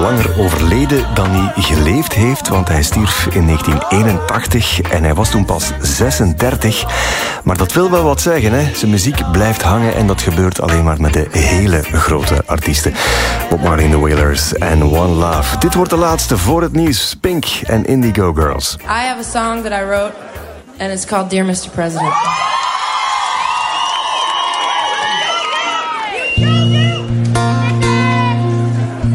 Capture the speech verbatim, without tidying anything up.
langer overleden dan hij geleefd heeft, want hij stierf in negentien eenentachtig en hij was toen pas zesendertig. Maar dat wil wel wat zeggen, hè? Zijn muziek blijft hangen en dat gebeurt alleen maar met de hele grote artiesten. Bob Marley and the Wailers en One Love. Dit wordt de laatste voor het nieuws. Pink en Indigo Girls. I have a song that I wrote and it's called Dear mister President.